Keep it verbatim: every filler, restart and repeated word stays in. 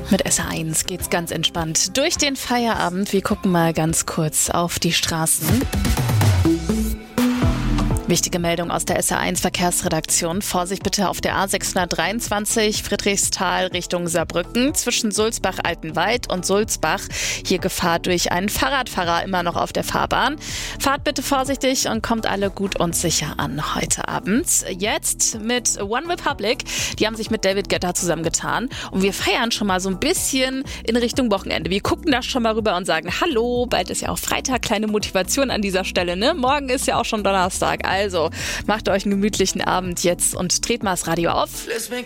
Mit S R eins geht's ganz entspannt durch den Feierabend. Wir gucken mal ganz kurz auf die Straßen. Wichtige Meldung aus der S R eins Verkehrsredaktion. Vorsicht bitte auf der A sechshundertdreiundzwanzig Friedrichsthal Richtung Saarbrücken zwischen Sulzbach-Altenwald und Sulzbach. Hier Gefahr durch einen Fahrradfahrer immer noch auf der Fahrbahn. Fahrt bitte vorsichtig und kommt alle gut und sicher an heute Abend. Jetzt mit One Republic. Die haben sich mit David Guetta zusammengetan und wir feiern schon mal so ein bisschen in Richtung Wochenende. Wir gucken da schon mal rüber und sagen Hallo, bald ist ja auch Freitag, kleine Motivation an dieser Stelle, ne? Morgen ist ja auch schon Donnerstag. Also macht euch einen gemütlichen Abend jetzt und dreht mal das Radio auf.